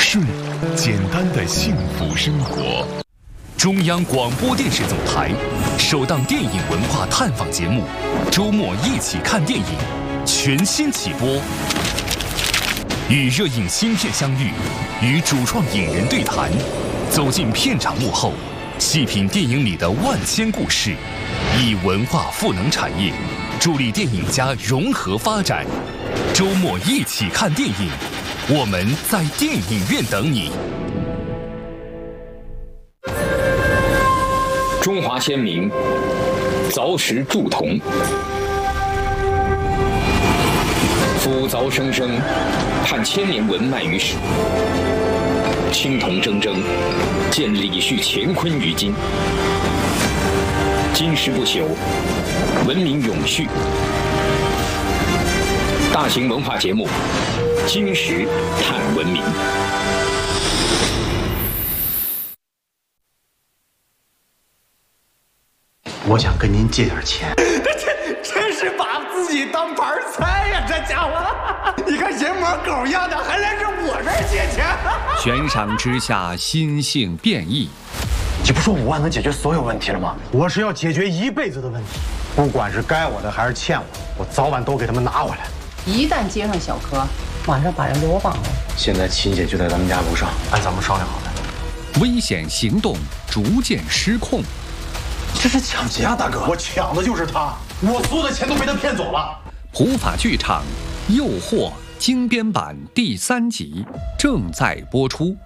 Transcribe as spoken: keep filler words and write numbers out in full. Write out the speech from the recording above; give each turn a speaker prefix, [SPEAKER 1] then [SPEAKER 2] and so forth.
[SPEAKER 1] 顺简单的幸福生活。中央广播电视总台首档电影文化探访节目《周末一起看电影》全新起播，与热映新片相遇，与主创影人对谈，走进片场幕后，细品电影里的万千故事，以文化赋能产业，助力电影家融合发展。周末一起看电影，我们在电影院等你。
[SPEAKER 2] 中华先民凿石铸铜，夫凿生生，探千年文脉于史。青铜铮铮，见李旭乾坤于今。金石不朽，文明永续。大型文化节目《金石探文明》。
[SPEAKER 3] 我想跟您借点钱。
[SPEAKER 4] 这真是把自己当盘菜呀，这家伙！你看人模狗样的，还来这我这儿借钱？
[SPEAKER 5] 悬赏之下，心性变异。
[SPEAKER 3] 你不说五万能解决所有问题了吗？我是要解决一辈子的问题，不管是该我的还是欠我，我早晚都给他们拿回来。
[SPEAKER 6] 一旦接上小柯，马上把人给我绑了。
[SPEAKER 3] 现在秦姐就在咱们家楼上，按咱们商量好的。
[SPEAKER 5] 危险行动逐渐失控。
[SPEAKER 3] 这是抢劫啊，大哥！我抢的就是他，我所有的钱都被他骗走了。
[SPEAKER 5] 普法剧场《诱惑》精编版第三集正在播出。